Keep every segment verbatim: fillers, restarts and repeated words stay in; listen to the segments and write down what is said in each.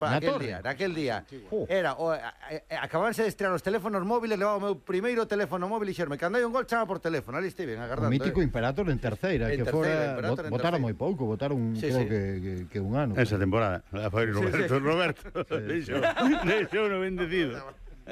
aquel día, naquel día. Oh. Era, o, a, a, acabanse de estrear os teléfonos móviles, levaba o meu primeiro teléfono móvil e xerme, cando hai un gol chama por teléfono, ali estiven agardando. O mítico eh. Imperator en terceira, en que terceira, fora, botaron moi pouco, botaron sí, creo sí. Que, que, que un ano. Esa temporada, la foi Roberto, sí, sí. Roberto, deixou, deixou no bendecido.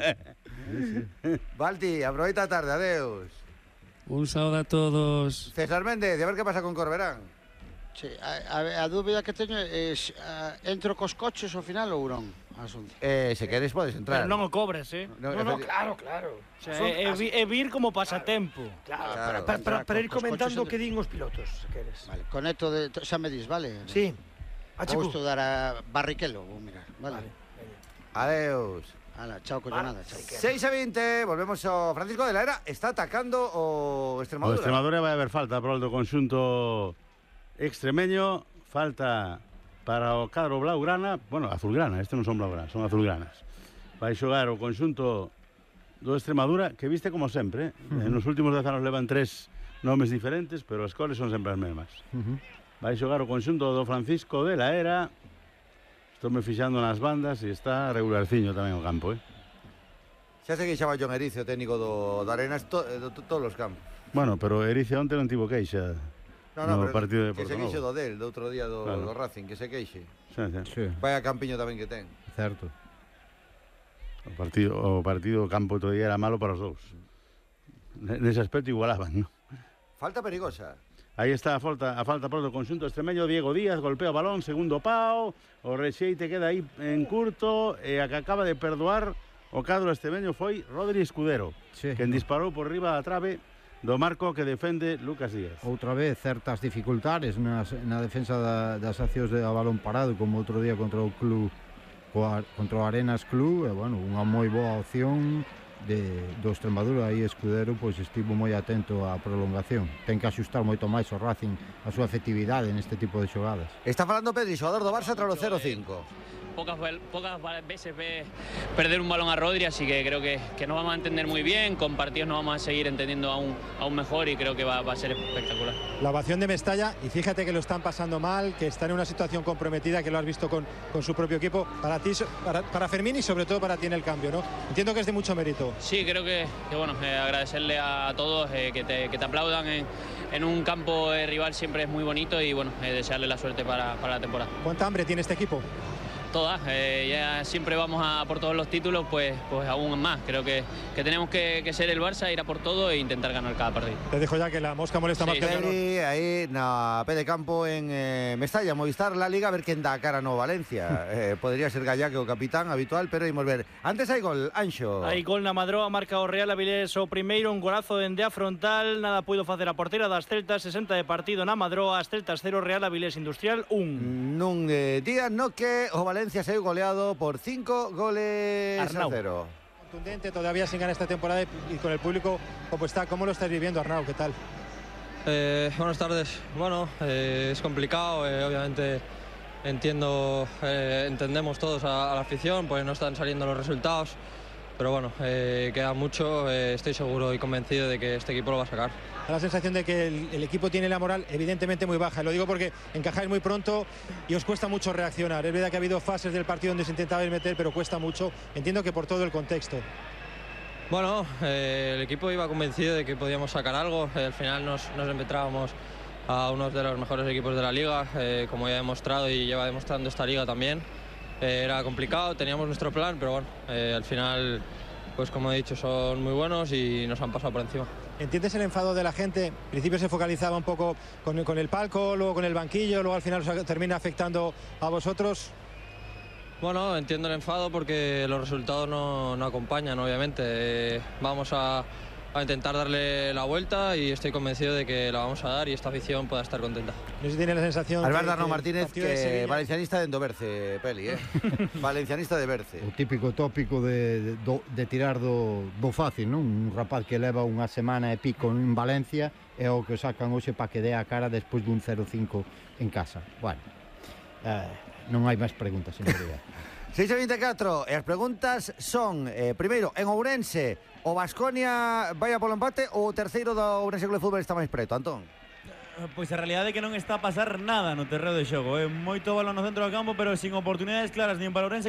Sí, sí. Valti, aproveita a tarde, adeus. Un saúdo a todos. César Méndez, a ver que pasa con Corberán. Sí, a, a, a dúbida que teño é uh, entro cos coches ao final ou non? Eh, se queres podes entrar. Pero non o cobres, eh? No, no, no claro, claro. O sea, é, é vir como pasatempo. Claro, claro, claro, para, para, para ir comentando de... que din os pilotos, se queres. Vale, conecto de... xa me dis, vale? Sí. Vou estudar a Barrichello, vou mirar, vale? Vale. Adeus. Ala, chao, collonada, chao. seis a veinte, volvemos ao Francisco de la Era, está atacando o Extremadura. O Extremadura vai haber falta por do conxunto extremeño, falta para o cadro blaugrana, bueno, azulgrana, este non son blaugranas, son azulgranas. Vai xogar o conxunto do Extremadura, que viste como sempre, eh? Uh -huh. En os últimos dez anos levan tres nomes diferentes, pero as cores son sempre as mesmas. Uh -huh. Vai xogar o conxunto do Francisco de la Era. Estou me fixando nas bandas e está regularciño tamén o campo, eh? Xa se queixaba John Erice, o técnico do, do Arenas, to, do, to, todos os campos. Bueno, pero Erice onte non tivo queixa. No, no, no partido de que se queixe do del, do outro día do, claro. do Racing, que se queixe. Sí, sí. Sí. Vaya campiño tamén que ten. Certo. O partido, o partido campo outro día era malo para os dous. Nese aspecto igualaban, ¿no? Falta perigosa. Aí está a falta, a falta por do conxunto extremeño. Diego Díaz golpea o balón, segundo pau, o rexeite queda aí en curto, e a que acaba de perdoar o cadro extremeño foi Rodri Escudero, sí, quen disparou por riba da trave do marco que defende Lucas Díaz. Outra vez certas dificultades nas, na defensa da, das accións de a balón parado, como outro día contra o club, contra o Arenas Club, e, bueno, unha moi boa opción de, do Extremadura. Aí Escudero pois estivo moi atento á prolongación. Ten que axustar moito máis o Racing a súa efectividade neste tipo de xogadas. Está falando Pedri, xogador do Barça tras o cero cinco. Pocas, pocas veces ve perder un balón a Rodri, así que creo que, que nos vamos a entender muy bien, con partidos nos vamos a seguir entendiendo aún, aún mejor y creo que va, va a ser espectacular. La ovación de Mestalla, y fíjate que lo están pasando mal, que están en una situación comprometida, que lo has visto con, con su propio equipo, para ti, para, para Fermín y sobre todo para ti en el cambio, ¿no? Entiendo que es de mucho mérito. Sí, creo que, que bueno, eh, agradecerle a todos eh, que, te, que te aplaudan en, en un campo eh, rival siempre es muy bonito y bueno, eh, desearle la suerte para, para la temporada. ¿Cuánta hambre tiene este equipo? Todas, eh, ya siempre vamos a por todos los títulos, pues, pues aún más. Creo que, que tenemos que, que ser el Barça, ir a por todo e intentar ganar cada partido. Te dejo ya que la mosca molesta sí, más que el Pedri, aí na P de campo en eh, Mestalla, Movistar, la Liga, a ver quen dá a cara no Valencia. eh, podría ser Gallá, que o capitán habitual, pero imos ver. Antes hai gol, Anxo. Hai gol na Madroa, marca o Real Avilés o primeiro, un golazo dende a frontal, nada puido facer a portera das Celtas, sesenta de partido na Madroa, as Celtas cero, Real Avilés Industrial un. Nun eh, día no que o Valencia saiu goleado por cinco goles Arnau. A cero. Contundente, todavía sin ganar esta temporada y con el público como está. ¿Cómo lo estás viviendo, Arnau? ¿Qué tal? Eh, buenas tardes. Bueno, eh, es complicado, eh, obviamente entiendo, eh, entendemos todos a, a la afición, pues no están saliendo los resultados, pero bueno, eh, queda mucho, eh, estoy seguro y convencido de que este equipo lo va a sacar. Da la sensación de que el, el equipo tiene la moral evidentemente muy baja, lo digo porque encajáis muy pronto y os cuesta mucho reaccionar. Es verdad que ha habido fases del partido donde se intentaba meter, pero cuesta mucho, entiendo que por todo el contexto. Bueno, eh, el equipo iba convencido de que podíamos sacar algo, eh, al final nos, nos enfrentábamos a uno de los mejores equipos de la liga, eh, como ya he demostrado y lleva demostrando esta liga también. Eh, era complicado, teníamos nuestro plan, pero bueno, eh, al final, pues como he dicho, son muy buenos y nos han pasado por encima. ¿Entiendes el enfado de la gente? Al principio se focalizaba un poco con, con el palco, luego con el banquillo, luego al final os termina afectando a vosotros. Bueno, entiendo el enfado porque los resultados no, no acompañan, obviamente. Eh, vamos a, a intentar darle la vuelta y estoy convencido de que la vamos a dar y esta afición pueda estar contenta. No sé si tiene la sensación... Alberto Arnau Martínez, que valencianista de Endoberce, Peli, eh? Valencianista de Berce. O típico tópico de, de, de tirar do, do fácil, non? Un rapaz que leva unha semana e pico en Valencia é o que sacan hoxe para que dé a cara despois dun cero cinco en casa. Bueno, eh, non hai máis preguntas, señoría. seis a vinte e catro, e as preguntas son, eh, primeiro, en Ourense, o Baskonia vai a polo empate ou o terceiro do Ourense Club de Fútbol está máis preto, Antón? pois a realidade é que non está a pasar nada no terreo de xogo, é moito balón no centro do campo, pero sin oportunidades claras nin para Ourense